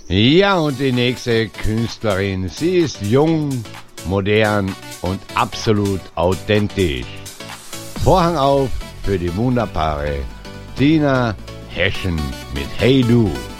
Ja, und die nächste Künstlerin, sie ist jung, modern und absolut authentisch. Vorhang auf für die wunderbare Tina Heschen mit Hey Du.